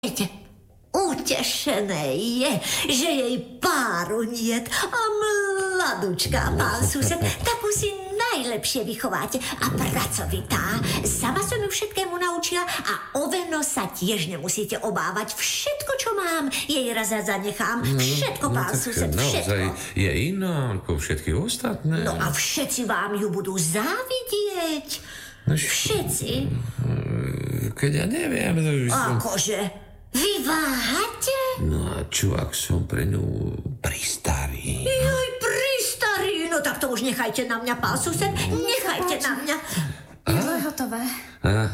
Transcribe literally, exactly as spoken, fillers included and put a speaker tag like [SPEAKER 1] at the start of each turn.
[SPEAKER 1] Viete, utešené je, že jej páru niet a mladučká, pán sused, takú si najlepšie vychováte a pracovitá. Sama som ju všetkému naučila a o Veno sa tiež nemusíte obávať. Všetko, čo mám, jej raz zanechám. Všetko,
[SPEAKER 2] no,
[SPEAKER 1] pán
[SPEAKER 2] no,
[SPEAKER 1] sused, všetko.
[SPEAKER 2] Naozaj je iná ako všetky ostatné.
[SPEAKER 1] No a všetci vám ju budú závidieť.
[SPEAKER 2] No,
[SPEAKER 1] všetci.
[SPEAKER 2] Keď ja neviem... Som...
[SPEAKER 1] Akože? Vy váhate?
[SPEAKER 2] No a čo, ak som pre ňu pristarý?
[SPEAKER 1] Joj, pristarý, no tak to už nechajte na mňa, pán sused, nechajte na mňa.
[SPEAKER 3] Jedlo je hotové.
[SPEAKER 2] Aha.